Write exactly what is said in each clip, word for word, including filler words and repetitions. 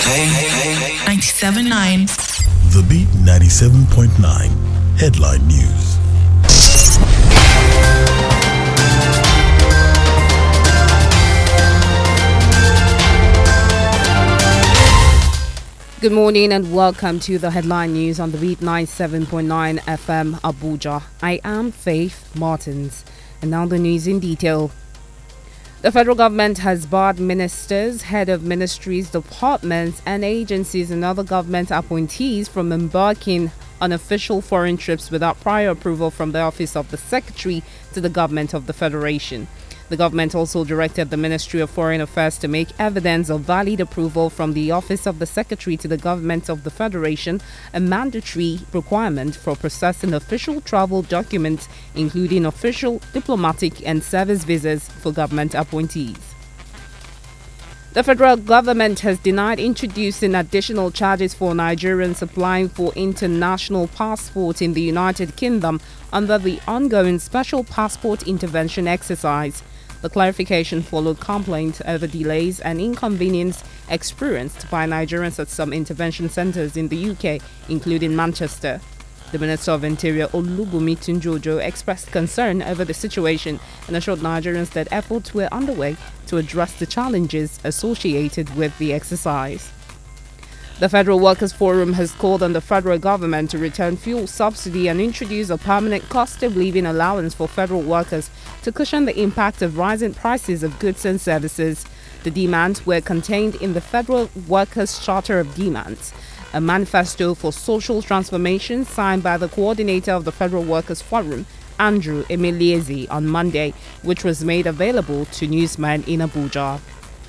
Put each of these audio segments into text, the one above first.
ninety-seven point nine. The Beat ninety-seven point nine. Headline News. Good morning and welcome to the Headline News on the Beat ninety-seven point nine F M Abuja. I am Faith Martins, and now the news in detail. The federal government has barred ministers, head of ministries, departments and agencies and other government appointees from embarking on official foreign trips without prior approval from the Office of the Secretary to the Government of the Federation. The government also directed the Ministry of Foreign Affairs to make evidence of valid approval from the Office of the Secretary to the Government of the Federation a mandatory requirement for processing official travel documents, including official, diplomatic and service visas for government appointees. The federal government has denied introducing additional charges for Nigerians applying for international passport in the United Kingdom under the ongoing Special Passport Intervention exercise. The clarification followed complaints over delays and inconvenience experienced by Nigerians at some intervention centres in the U K, including Manchester. The Minister of Interior Olubunmi Tunjojo expressed concern over the situation and assured Nigerians that efforts were underway to address the challenges associated with the exercise. The Federal Workers' Forum has called on the federal government to return fuel subsidy and introduce a permanent cost of living allowance for federal workers to cushion the impact of rising prices of goods and services. The demands were contained in the Federal Workers' Charter of Demands, a manifesto for social transformation signed by the coordinator of the Federal Workers' Forum, Andrew Emeliezi, on Monday, which was made available to newsmen in Abuja.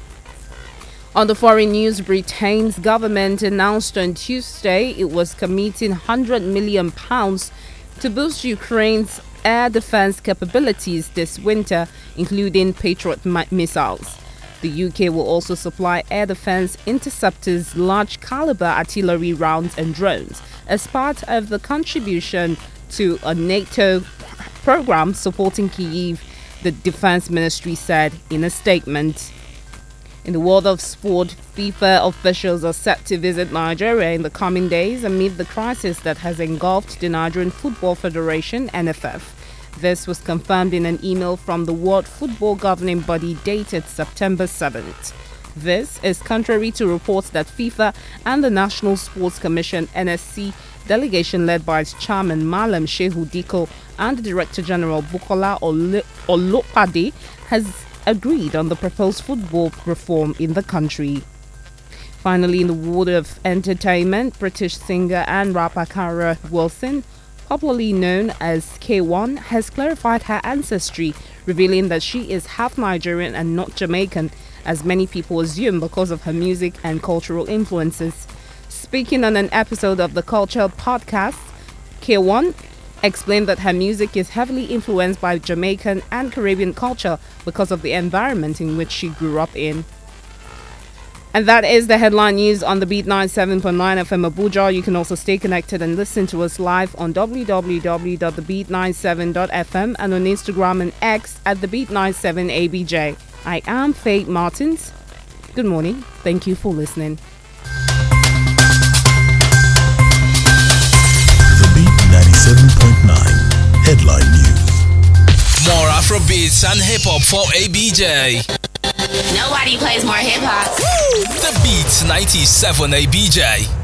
On the foreign news, Britain's government announced on Tuesday it was committing one hundred million pounds to boost Ukraine's air defense capabilities this winter, including Patriot mi- missiles. The U K will also supply air defense interceptors, large caliber artillery rounds and drones as part of the contribution to a NATO program supporting Kyiv, the defense ministry said in a statement. In the world of sport, FIFA officials are set to visit Nigeria in the coming days amid the crisis that has engulfed the Nigerian Football Federation, N F F. This was confirmed in an email from the World Football Governing Body dated September seventh. This is contrary to reports that FIFA and the National Sports Commission, N S C, delegation led by its chairman Malam Shehu Diko and the Director General Bukola Olo- Olopade has agreed on the proposed football reform in the country. Finally, in the world of entertainment, British singer and rapper Cara Wilson, popularly known as K one, has clarified her ancestry, revealing that she is half Nigerian and not Jamaican, as many people assume because of her music and cultural influences. Speaking on an episode of the Culture Podcast, K one explained that her music is heavily influenced by Jamaican and Caribbean culture because of the environment in which she grew up in. And that is the headline news on the Beat ninety-seven point nine F M Abuja. You can also stay connected and listen to us live on w w w dot the beat ninety-seven dot f m and on Instagram and X at the beat ninety-seven A B J. I am Faith Martins. Good morning. Thank you for listening. ninety-seven point nine. Headline News. More Afrobeats and hip hop for A B J. Nobody plays more hip hop. The Beat ninety-seven A B J.